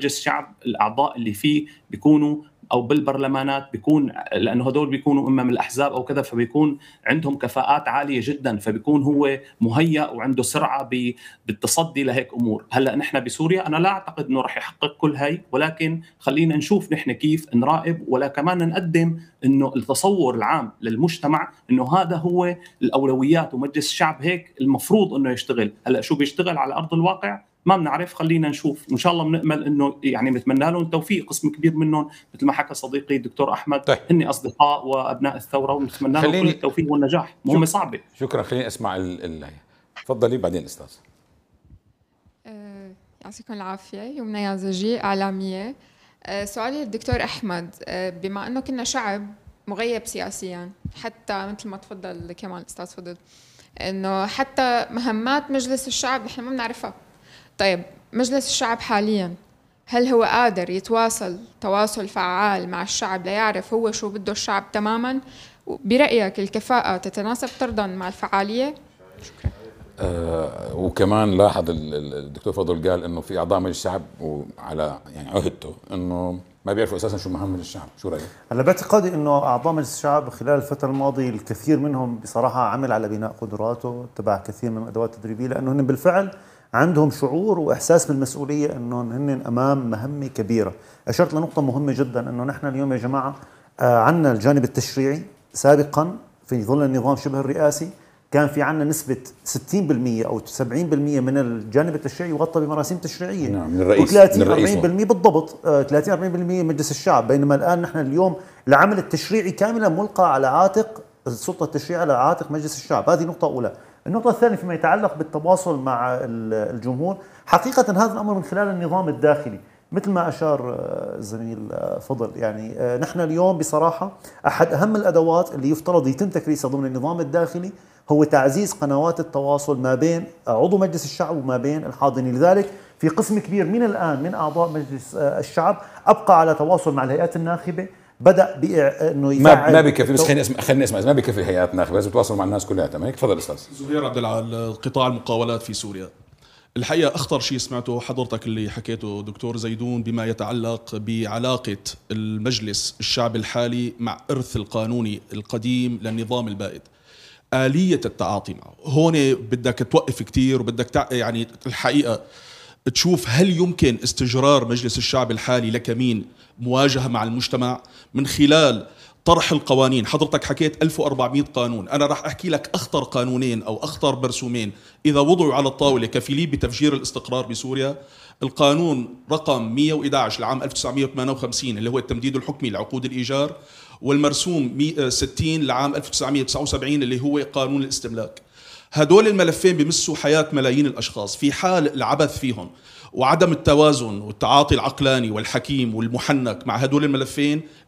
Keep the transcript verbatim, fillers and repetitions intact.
مجلس الشعب الاعضاء اللي فيه بيكونوا او بالبرلمانات بيكون، لانه هدول بيكونوا اما من الاحزاب او كذا، فبيكون عندهم كفاءات عاليه جدا، فبيكون هو مهيأ وعنده سرعه بالتصدي لهيك امور. هلا نحن بسوريا انا لا اعتقد انه راح يحقق كل هاي، ولكن خلينا نشوف نحن كيف نراقب، ولا كمان نقدم انه التصور العام للمجتمع انه هذا هو الاولويات ومجلس الشعب هيك المفروض انه يشتغل. هلا شو بيشتغل على ارض الواقع ما بنعرف، خلينا نشوف. ان شاء الله بنأمل انه يعني بنتمنى لهم التوفيق. قسم كبير منهم مثل ما حكى صديقي الدكتور احمد طيب. هن اصدقاء وابناء الثوره، ونتمنى لهم كل التوفيق والنجاح. مهمه صعبه. شكرا. خليني اسمع ال تفضلي بعدين استاذ. أه يعطيكم العافيه. يمنى يازجي، اعلاميه. أه سؤالي للدكتور احمد، أه بما انه كنا شعب مغيب سياسيا، حتى مثل ما تفضل كمان الاستاذ فضل انه حتى مهمات مجلس الشعب نحن ما بنعرفها. طيب مجلس الشعب حاليا هل هو قادر يتواصل تواصل فعال مع الشعب ليعرف هو شو بده الشعب تماما؟ برأيك الكفاءة تتناسب طردا مع الفعالية؟ شكرا. آه وكمان لاحظ الدكتور فضل قال انه في اعضاء مجلس الشعب وعلى يعني عهدته انه ما بيعرفوا اساسا شو مهام مجلس الشعب، شو رايك؟ انا باعتقادي انه اعضاء مجلس الشعب خلال الفتره الماضيه الكثير منهم بصراحه عمل على بناء قدراته، تبع كثير من الادوات التدريبيه، لانه هن بالفعل عندهم شعور واحساس بالمسؤوليه انهم هن امام مهمه كبيره. اشرت لنقطه مهمه جدا، انه نحن اليوم يا جماعه آه عندنا الجانب التشريعي. سابقا في ظل النظام شبه الرئاسي كان في عندنا نسبة ستين بالمئة أو سبعين بالمئة من الجانب التشريعي يغطى بمراسيم تشريعية. نعم، من الرئيس. وثلاثين أربعين بالمئة بالضبط، ثلاثين أربعين بالمئة مجلس الشعب. بينما الآن نحن اليوم العمل التشريعي كاملا ملقى على عاتق السلطة التشريعية، على عاتق مجلس الشعب. هذه نقطة أولى. النقطة الثانية فيما يتعلق بالتواصل مع الجمهور، حقيقة هذا الأمر من خلال النظام الداخلي مثل ما أشار الزميل فضل. يعني نحن اليوم بصراحة أحد أهم الأدوات اللي يفترض يتم تكريسها ضمن النظام الداخلي هو تعزيز قنوات التواصل ما بين عضو مجلس الشعب وما بين الحاضنين. لذلك في قسم كبير من الآن من أعضاء مجلس الشعب أبقى على تواصل مع الهيئات الناخبة، بدأ بأنه يفعل. ما بكفي، بس خليني اسمع خليني اسمع ما بكفي الهيئات الناخبة، لازم تتواصل مع الناس كلها. تمام، تفضل استاذ. زهير عبد العال، قطاع المقاولات في سوريا. الحقيقة أخطر شيء سمعته حضرتك اللي حكيته دكتور زيدون بما يتعلق بعلاقة المجلس الشعب الحالي مع إرث القانوني القديم للنظام البائد. آلية التعاطي معه هون بدك توقف كتير، وبدك تع... يعني الحقيقة تشوف هل يمكن استجرار مجلس الشعب الحالي لكمين مواجهة مع المجتمع من خلال طرح القوانين. حضرتك حكيت ألف وأربعمئة قانون، أنا راح أحكي لك أخطر قانونين أو أخطر مرسومين إذا وضعوا على الطاولة كفيلين بتفجير الاستقرار بسوريا. القانون رقم مئة وأحد عشر لعام ألف وتسعمئة وثمانية وخمسين اللي هو التمديد الحكمي لعقود الإيجار، والمرسوم ستين لعام ألف وتسعمئة وتسعة وسبعين اللي هو قانون الاستملاك. هدول الملفين بيمسوا حياة ملايين الأشخاص. في حال العبث فيهم وعدم التوازن والتعاطي العقلاني والحكيم والمحنك مع هدول الملفين،